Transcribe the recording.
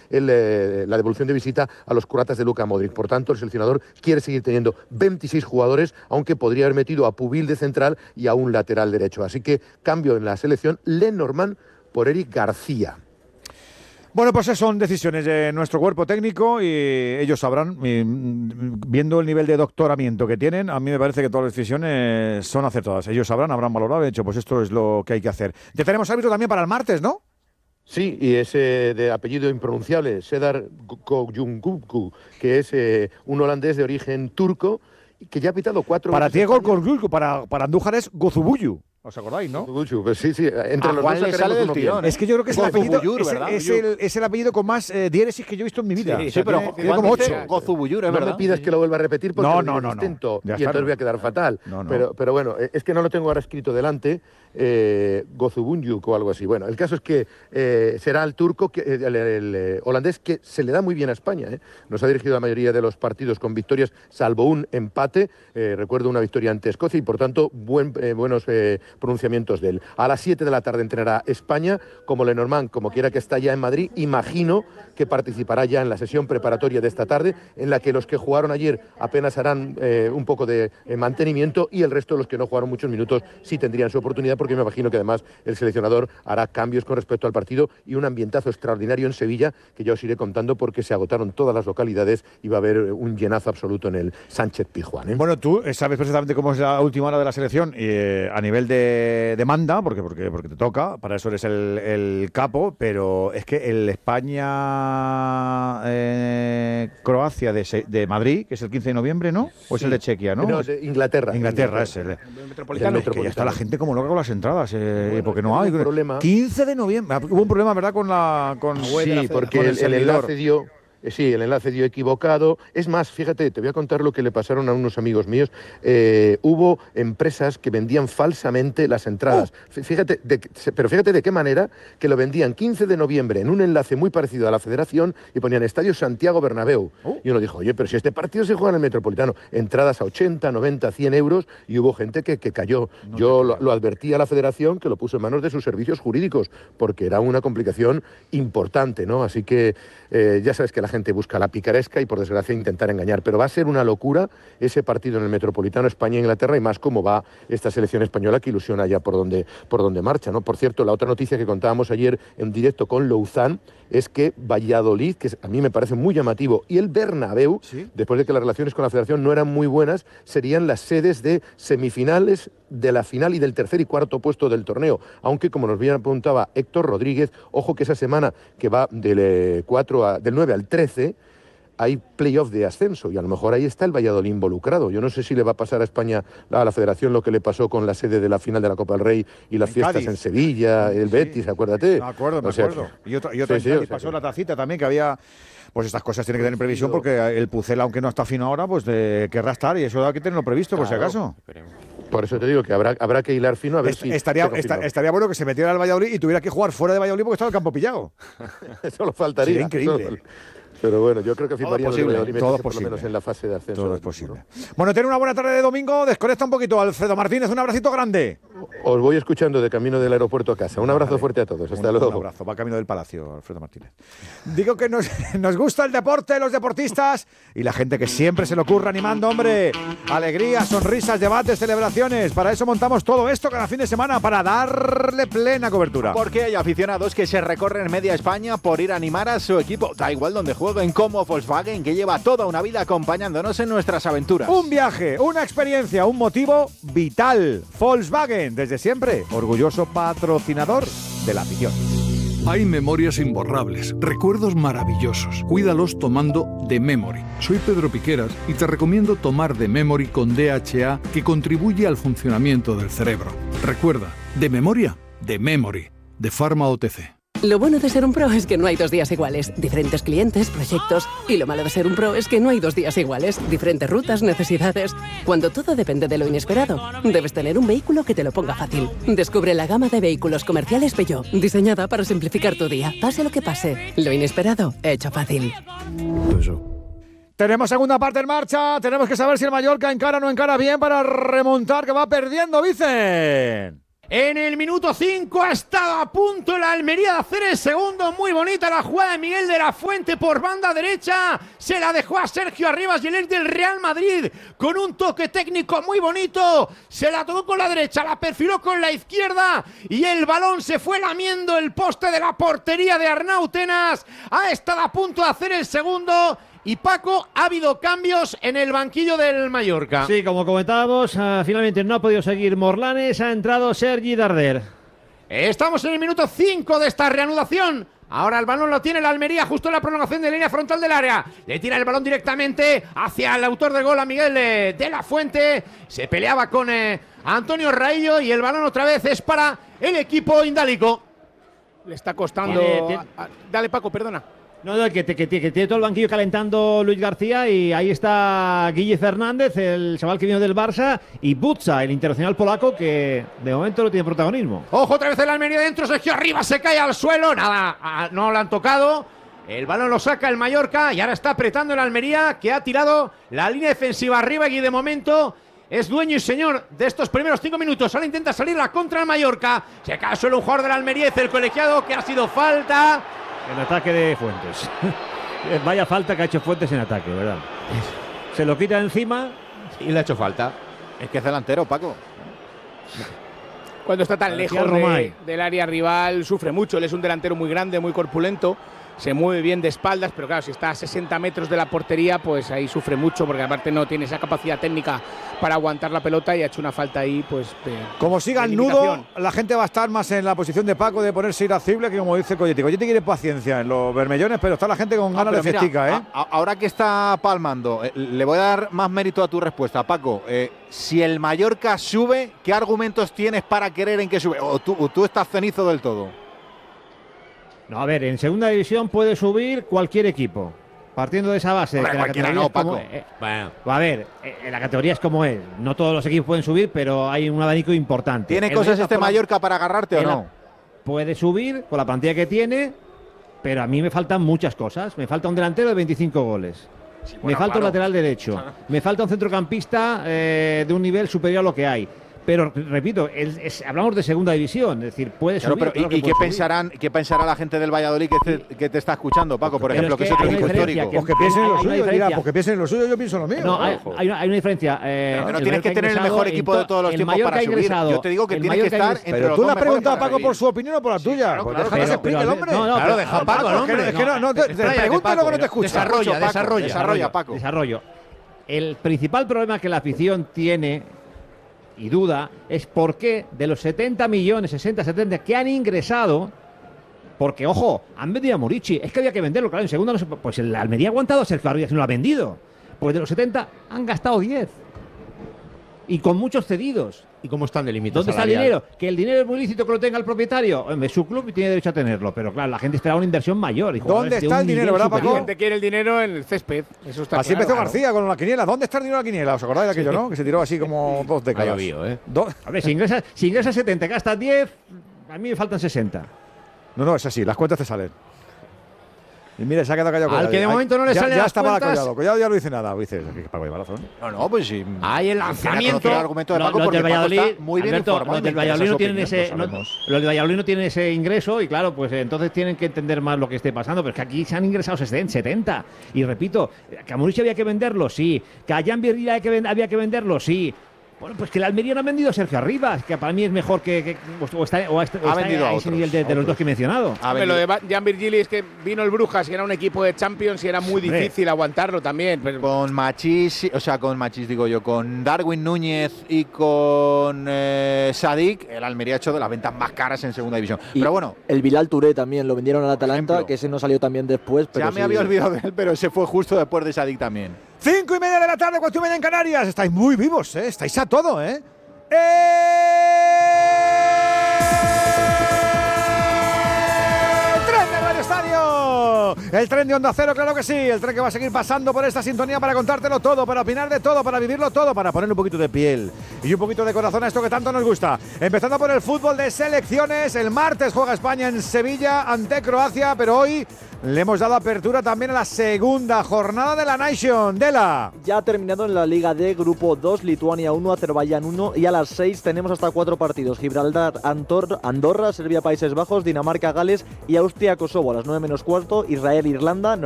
la devolución de visita a los croatas de Luka Modric. Por tanto, el seleccionador quiere seguir teniendo 26 jugadores, aunque podría haber metido a Pubil de central y a un lateral derecho. Así que cambio en la selección, Lenormand por Eric García. Bueno, pues esas son decisiones de nuestro cuerpo técnico y ellos sabrán, viendo el nivel de doctoramiento que tienen, a mí me parece que todas las decisiones son acertadas. Ellos sabrán, habrán valorado, de hecho, pues esto es lo que hay que hacer. Ya tenemos árbitro también para el martes, ¿no? Sí, y es de apellido impronunciable, Sedar Koyuncucu, que es un holandés de origen turco, que ya ha pitado 4 Para veces. ti es Golgurcu, para Andújar es Gozubuyu. ¿Os acordáis, no? Gozubuyu, pues sí, entre los dos le sale del tirón. Es que yo creo que es el apellido, ¿verdad? es el apellido con más diéresis que yo he visto en mi vida. Sí, pero tiene como 8. Gozubuyur, es no verdad. me pidas que lo vuelva a repetir porque No. es distinto, Ya y entonces voy a quedar fatal. No. Pero bueno, es que no lo tengo ahora escrito delante, Gozubunyuk o algo así. Bueno, el caso es que será el turco, el holandés, que se le da muy bien a España. Nos ha dirigido la mayoría de los partidos con victorias, salvo un empate. Recuerdo una victoria ante Escocia y, por tanto, buenos pronunciamientos de él. A las 7 de la tarde entrenará España, como Lenormand, como quiera que está ya en Madrid. Imagino que participará ya en la sesión preparatoria de esta tarde, en la que los que jugaron ayer apenas harán un poco de mantenimiento y el resto de los que no jugaron muchos minutos sí tendrían su oportunidad, porque me imagino que además el seleccionador hará cambios con respecto al partido y un ambientazo extraordinario en Sevilla, que ya os iré contando porque se agotaron todas las localidades y va a haber un llenazo absoluto en el Sánchez-Pizjuán. Bueno, tú sabes perfectamente cómo es la última hora de la selección a nivel de demanda, porque te toca, para eso eres el capo, pero es que el España-Croacia de Madrid, que es el 15 de noviembre, ¿no? ¿O es el de Chequia, no? No, es de Inglaterra. Inglaterra es el Metropolitano. Que ya está la gente como loca con las entradas, porque no hay. Problema. 15 de noviembre. Hubo un problema, ¿verdad? Sí, porque el enlace dio... Sí, el enlace dio equivocado. Es más, fíjate, te voy a contar lo que le pasaron a unos amigos míos. Hubo empresas que vendían falsamente las entradas. Fíjate de qué manera, que lo vendían 15 de noviembre en un enlace muy parecido a la Federación y ponían Estadio Santiago Bernabéu. Y uno dijo, oye, pero si este partido se juega en el Metropolitano, entradas a 80, 90, 100 euros, y hubo gente que cayó. Yo lo advertí a la Federación, que lo puso en manos de sus servicios jurídicos, porque era una complicación importante, ¿no? Así que ya sabes que la gente busca la picaresca y, por desgracia, intentar engañar. Pero va a ser una locura ese partido en el Metropolitano, España-Inglaterra, y más cómo va esta selección española, que ilusiona ya por donde marcha, ¿no? Por cierto, la otra noticia que contábamos ayer en directo con Louzán es que Valladolid, que a mí me parece muy llamativo, y el Bernabéu, ¿sí?, después de que las relaciones con la Federación no eran muy buenas, serían las sedes de semifinales, de la final y del tercer y cuarto puesto del torneo. Aunque, como nos bien apuntaba Héctor Rodríguez, ojo que esa semana que va del 9 al 13, hay playoff de ascenso y a lo mejor ahí está el Valladolid involucrado. Yo no sé si le va a pasar a España, a la Federación, lo que le pasó con la sede de la final de la Copa del Rey y las fiestas Cádiz en Sevilla, el Betis, acuérdate. Me acuerdo. Y otra pasó la tacita también, que había... Pues estas cosas tienen que tener previsión, porque el Pucela, aunque no está fino ahora, pues querrá estar, y eso hay que tenerlo previsto, por si acaso. Por eso te digo que habrá que hilar fino a ver si... Estaría bueno que se metiera al Valladolid y tuviera que jugar fuera de Valladolid porque estaba el campo pillado. Eso lo faltaría. Sería increíble. Pero bueno, yo creo que firmaría todo es posible. Por lo menos en la fase de ascenso. Todo es posible. Bueno, ten una buena tarde de domingo. Desconecta un poquito. Alfredo Martínez, un abracito grande. Os voy escuchando de camino del aeropuerto a casa. Un abrazo fuerte a todos. Hasta luego. Un abrazo. Va camino del Palacio, Alfredo Martínez. Digo que nos gusta el deporte, los deportistas y la gente que siempre se le ocurre animando, hombre. Alegría, sonrisas, debates, celebraciones. Para eso montamos todo esto cada fin de semana, para darle plena cobertura. Porque hay aficionados que se recorren media España por ir a animar a su equipo. Da igual donde jueguen, como Volkswagen, que lleva toda una vida acompañándonos en nuestras aventuras. Un viaje, una experiencia, un motivo vital. Volkswagen, desde siempre, orgulloso patrocinador de la afición. Hay memorias imborrables, recuerdos maravillosos. Cuídalos tomando The Memory. Soy Pedro Piqueras y te recomiendo tomar The Memory con DHA, que contribuye al funcionamiento del cerebro. Recuerda, de memoria, The Memory, de Pharma OTC. Lo bueno de ser un pro es que no hay 2 días iguales. Diferentes clientes, proyectos. Y lo malo de ser un pro es que no hay 2 días iguales. Diferentes rutas, necesidades. Cuando todo depende de lo inesperado, debes tener un vehículo que te lo ponga fácil. Descubre la gama de vehículos comerciales Peugeot, diseñada para simplificar tu día. Pase lo que pase, lo inesperado, hecho fácil. Tenemos segunda parte en marcha. Tenemos que saber si el Mallorca encara o no encara bien para remontar, que va perdiendo, Vicen. En el minuto 5 ha estado a punto el Almería de hacer el segundo. Muy bonita la jugada de Miguel de la Fuente por banda derecha. Se la dejó a Sergio Arribas y el ex del Real Madrid con un toque técnico muy bonito. Se la tocó con la derecha, la perfiló con la izquierda y el balón se fue lamiendo el poste de la portería de Arnau Tenas. Ha estado a punto de hacer el segundo. Y Paco, ha habido cambios en el banquillo del Mallorca. Sí, como comentábamos, finalmente no ha podido seguir Morlanes, ha entrado Sergi Darder. Estamos en el minuto 5 de esta reanudación. Ahora el balón lo tiene el Almería justo en la prolongación de línea frontal del área. Le tira el balón directamente hacia el autor del gol, a Miguel de la Fuente. Se peleaba con Antonio Raillo y el balón otra vez es para el equipo indálico. Le está costando... Dale, Paco, perdona. No, que tiene todo el banquillo calentando Luis García y ahí está Guille Fernández, el chaval que vino del Barça, y Butza, el internacional polaco, que de momento no tiene protagonismo. Ojo, otra vez el Almería dentro, Sergio Arribas se cae al suelo, nada, no lo han tocado. El balón lo saca el Mallorca y ahora está apretando el Almería, que ha tirado la línea defensiva arriba y de momento es dueño y señor de estos primeros 5 minutos. Ahora intenta salir la contra el Mallorca. Se cae al suelo un jugador del Almería, el colegiado, que ha sido falta. El ataque de Fuentes. Vaya falta que ha hecho Fuentes en ataque, ¿verdad? Se lo quita encima y le ha hecho falta. Es que es delantero, Paco. Cuando está tan lejos del área rival, sufre mucho. Él es un delantero muy grande, muy corpulento. Se mueve bien de espaldas, pero claro, si está a 60 metros de la portería, pues ahí sufre mucho, porque aparte no tiene esa capacidad técnica para aguantar la pelota y ha hecho una falta ahí, pues... Como siga el nudo, la gente va a estar más en la posición de Paco de ponerse irascible que como dice Coyetti. Coyetti quiere paciencia en los bermellones, pero está la gente con ganas de festica, ¿eh? Ahora que está palmando, le voy a dar más mérito a tu respuesta, Paco. Si el Mallorca sube, ¿qué argumentos tienes para creer en que sube? ¿O tú estás cenizo del todo? No, a ver, en segunda división puede subir cualquier equipo. Partiendo de esa base. Hombre, que cualquiera no, Paco. Bueno. A ver, la categoría es como es. No todos los equipos pueden subir, pero hay un abanico importante. ¿Tiene cosas Mallorca para agarrarte o no? Puede subir con la plantilla que tiene, pero a mí me faltan muchas cosas. Me falta un delantero de 25 goles. Sí, bueno, me falta un lateral derecho. Me falta un centrocampista de un nivel superior a lo que hay. Pero, repito, hablamos de segunda división, es decir, puede subir. Pero, ¿y qué pensará la gente del Valladolid que te está escuchando, Paco, por ejemplo, que es otro equipo histórico? Pues que piensen en lo suyo, dirá, pues que piensen en lo suyo, yo pienso en lo mío. No, hay una diferencia. Pero tienes que tener el mejor equipo de todos los tiempos para subir. Yo te digo que tienes que estar entre los dos. Pero tú le has preguntado a Paco por su opinión o por la tuya. Pues deja que se explique el hombre. Claro, deja a Paco, el hombre. Es que no, te pregunto y luego no te escucho. Desarrolla, Paco. Desarrollo. El principal problema que la afición tiene y duda es por qué de los 70 millones, 60, 70 que han ingresado, porque, ojo, han vendido a Murici, es que había que venderlo, claro, en segunda no se, pues el Almería ha aguantado a Sergio Arribas y no lo ha vendido, pues de los 70 han gastado 10 y con muchos cedidos. ¿Y cómo están de límites? ¿Dónde está el dinero? Que el dinero es muy lícito que lo tenga el propietario. Es su club y tiene derecho a tenerlo. Pero claro, la gente esperaba una inversión mayor. Y ¿dónde está el dinero, verdad, Paco? La gente quiere el dinero en el césped. Eso está así empezó García con la quiniela. ¿Dónde está el dinero de la quiniela? ¿Os acordáis de aquello, no? Que se tiró así como 2 décadas. A ver, si ingresas 70, gastas 10, a mí me faltan 60. No, es así. Las cuentas te salen. Y mira, se ha quedado callado. Al que de momento no le sale ya las estaba cuentas. Collado. Collado ya lo dice nada. Dices, Paco lleva razón. No, pues sí. Hay el lanzamiento. El argumento de Paco porque Paco está muy bien informado. Los del Valladolid no tienen ese ingreso y claro, pues entonces tienen que entender más lo que esté pasando. Pero es que aquí se han ingresado 70. Y repito, que a Murici había que venderlo, sí. Que a Jan Virgil había que venderlo, sí. Bueno, pues que el Almería no ha vendido a Sergio Arribas, que para mí es mejor que está a ese nivel de los dos que he mencionado. Lo de Jan Virgili es que vino el Brujas y era un equipo de Champions y era muy difícil aguantarlo también. Pero... Con Darwin Núñez y con Sadik, el Almería ha hecho de las ventas más caras en segunda división. Y pero bueno, el Bilal Touré también lo vendieron al Atalanta, que ese no salió también después. Pero ya me había olvidado de él, pero ese fue justo después de Sadik también. 5:30 de la tarde, 4:30 en Canarias. Estáis muy vivos, ¿eh? Estáis a todo, ¿eh? ¡Tren del Radio Estadio! bueno. El tren de Onda Cero, claro que sí. El tren que va a seguir pasando por esta sintonía para contártelo todo, para opinar de todo, para vivirlo todo, para poner un poquito de piel y un poquito de corazón a esto que tanto nos gusta. Empezando por el fútbol de selecciones. El martes juega España en Sevilla ante Croacia, pero hoy le hemos dado apertura también a la segunda jornada de la Nation. Dela. Ya ha terminado en la Liga D, Grupo 2, Lituania 1, Azerbaiyán 1, y a las 6 tenemos hasta 4 partidos. Gibraltar, Andorra, Serbia, Países Bajos, Dinamarca, Gales y Austria, Kosovo. A las 9 menos cuarto, Israel, Irlanda,